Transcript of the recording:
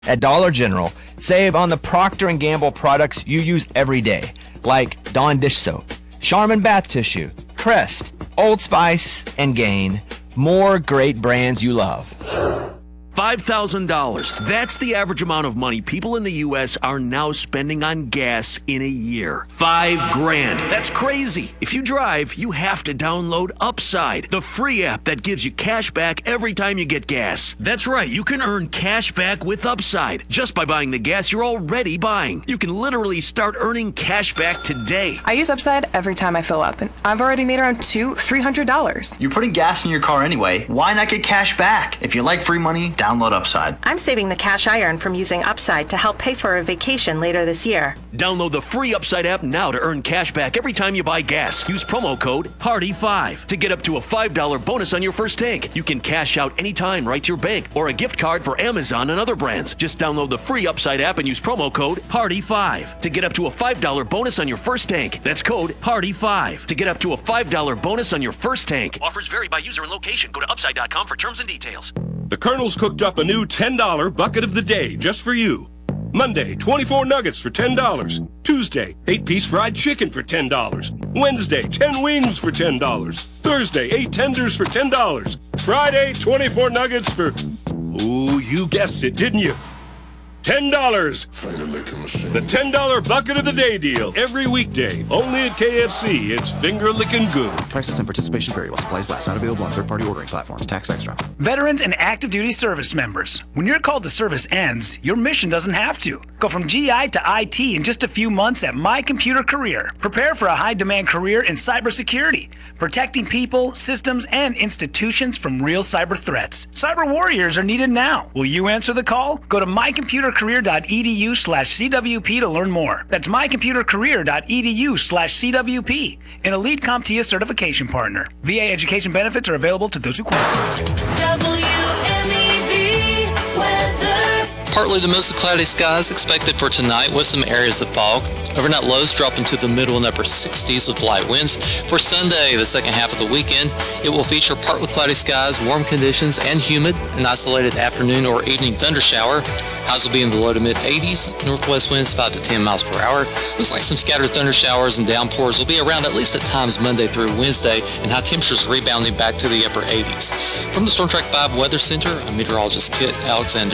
At Dollar General, save on the Procter & Gamble products you use every day, like Dawn dish soap, Charmin bath tissue, Crest, Old Spice, and Gain. More great brands you love. $5,000. That's the average amount of money people in the U.S. are now spending on gas in a year. $5,000. That's crazy. If you drive, you have to download Upside, the free app that gives you cash back every time you get gas. That's right. You can earn cash back with Upside just by buying the gas you're already buying. You can literally start earning cash back today. I use Upside every time I fill up, and I've already made around $300. You're putting gas in your car anyway. Why not get cash back? If you like free money, download Upside. I'm saving the cash I earn from using Upside to help pay for a vacation later this year. Download the free Upside app now to earn cash back every time you buy gas. Use promo code PARTY5 to get up to a $5 bonus on your first tank. You can cash out anytime right to your bank or a gift card for Amazon and other brands. Just download the free Upside app and use promo code PARTY5 to get up to a $5 bonus on your first tank. That's code PARTY5 to get up to a $5 bonus on your first tank. Offers vary by user and location. Go to upside.com for terms and details. The Colonel's cooked up a new $10 bucket of the day just for you. Monday, 24 nuggets for $10. Tuesday, 8-piece fried chicken for $10. Wednesday, 10 wings for $10. Thursday, 8 tenders for $10. Friday, 24 nuggets for... Ooh, you guessed it, didn't you? $10. The $10 bucket of the day deal every weekday. Only at KFC. It's finger-licking good. Prices and participation vary while supplies last. Not available on third-party ordering platforms. Tax extra. Veterans and active duty service members. When your call to service ends, your mission doesn't have to. Go from GI to IT in just a few months at My Computer Career. Prepare for a high-demand career in cybersecurity, protecting people, systems, and institutions from real cyber threats. Cyber warriors are needed now. Will you answer the call? Go to mycomputercareer.edu/CWP to learn more. That's mycomputercareer.edu/CWP, an elite CompTIA certification partner. VA education benefits are available to those who qualify. WMEV weather. Partly to mostly cloudy skies expected for tonight with some areas of fog. Overnight lows drop into the middle and upper 60s with light winds. For Sunday, the second half of the weekend, it will feature partly cloudy skies, warm conditions, and humid. An isolated afternoon or evening thundershower. Highs will be in the low to mid 80s. Northwest winds 5 to 10 miles per hour. Looks like some scattered thundershowers and downpours will be around at least at times Monday through Wednesday, and high temperatures rebounding back to the upper 80s. From the Storm Track 5 Weather Center, I'm meteorologist Kit Alexander.